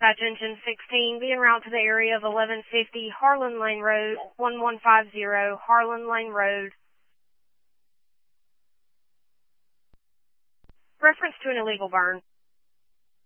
Dispatch Engine 16, be en route to the area of 1150 Harlan Lane Road, 1150 Harlan Lane Road. Reference to an illegal burn.